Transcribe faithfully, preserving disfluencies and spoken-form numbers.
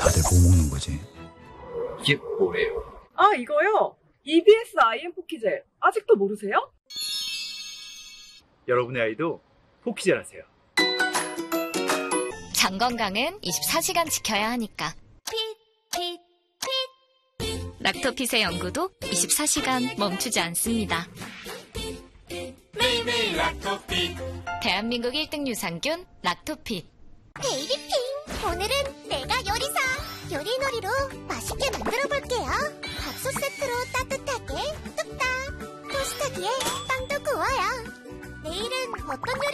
다들 뭐 먹는 거지? 이게 뭐예요? 아, 이거요? 이비에스 아이엠 포키젤. 아직도 모르세요? 여러분의 아이도 포키젤하세요. 장 건강은 이십사 시간 지켜야 하니까. 핏, 핏, 핏. 락토핏의 연구도 이십사 시간 멈추지 않습니다. 매일매일 락토핏. 대한민국 일 등 유산균 락토핏. 베이비핑! 오늘은 내가 요리사! 요리놀이로 맛있게 만들어볼게요. 밥솥 세트로 따뜻하게 뚝딱! 토스터기에 빵도 구워요. 내일은 어떤